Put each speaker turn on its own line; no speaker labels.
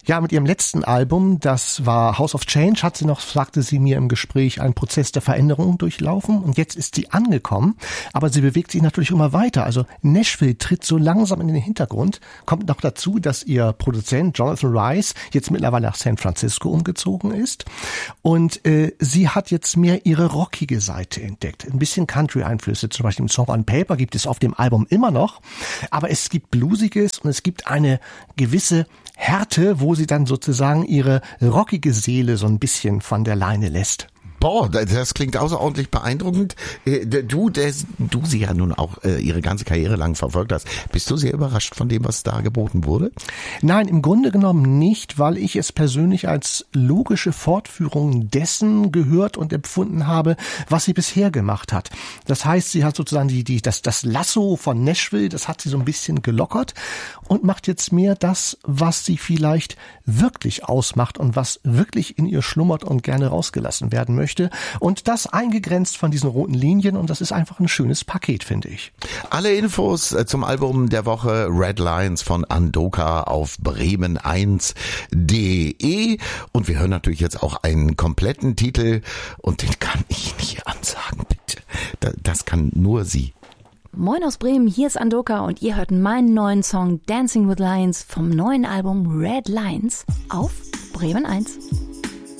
Ja, mit ihrem letzten Album, das war House of Change, hat sie noch, sagte sie mir im Gespräch, einen Prozess der Veränderung durchlaufen und jetzt ist sie angekommen, aber sie bewegt sich natürlich immer weiter. Also Nashville tritt so langsam in den Hintergrund, kommt noch dazu, dass ihr Produzent Jonathan Rice jetzt mittlerweile nach San Francisco umgezogen ist und sie hat jetzt mehr ihre rockige Seite entdeckt. Ein bisschen Country-Einflüsse, zum Beispiel im Song On Paper gibt es auf dem Album immer noch, aber es gibt Bluesiges und es gibt eine gewisse Härte, wo sie dann sozusagen ihre rockige Seele so ein bisschen von der Leine lässt.
Boah, das klingt außerordentlich beeindruckend. Du sie ja nun auch ihre ganze Karriere lang verfolgt hast. Bist du sehr überrascht von dem, was da geboten wurde?
Nein, im Grunde genommen nicht, weil ich es persönlich als logische Fortführung dessen gehört und empfunden habe, was sie bisher gemacht hat. Das heißt, sie hat sozusagen das Lasso von Nashville, das hat sie so ein bisschen gelockert und macht jetzt mehr das, was sie vielleicht wirklich ausmacht und was wirklich in ihr schlummert und gerne rausgelassen werden möchte. Und das eingegrenzt von diesen roten Linien und das ist einfach ein schönes Paket, finde ich.
Alle Infos zum Album der Woche Red Lions von Andoka auf bremen1.de und wir hören natürlich jetzt auch einen kompletten Titel und den kann ich nicht ansagen, bitte. Das kann nur sie.
Moin aus Bremen, hier ist Andoka und ihr hört meinen neuen Song Dancing with Lions vom neuen Album Red Lions auf Bremen 1.